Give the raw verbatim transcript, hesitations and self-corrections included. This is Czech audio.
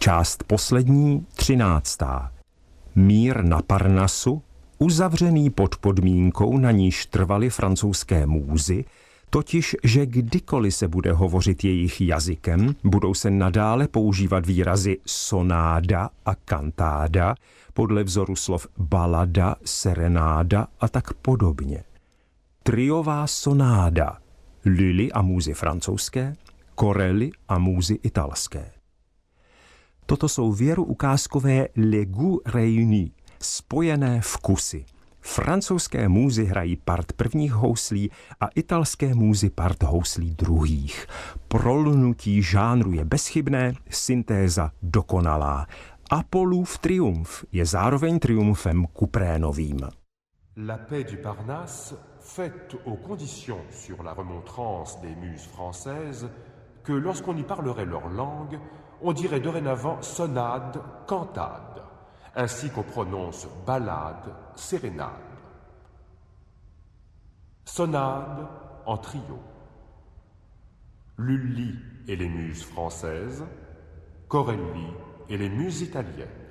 Část poslední, třináctá. Mír na Parnasu, uzavřený pod podmínkou, na níž trvaly francouzské můzy, totiž, že kdykoliv se bude hovořit jejich jazykem, budou se nadále používat výrazy sonáda a kantáda podle vzoru slov balada, serenáda a tak podobně. Triová sonáda, Lully a můzy francouzské, Corelli a můzy italské. Toto jsou věruukázkové les goûts réunis, spojené vkusy. Francouzské můzy hrají part prvních houslí a italské můzy part houslí druhých. Prolnutí žánru je bezchybné, syntéza dokonalá. Apollův triumf je zároveň triumfem Kuprénovým. La paix du Parnasse, faite aux conditions sur la remontrance des muses françaises, que lorsqu'on y parlerait leur langue, on dirait dorénavant sonade, cantade, ainsi qu'on prononce ballade, sérénade. Sonade en trio. Lully et les muses françaises, Corelli et les muses italiennes.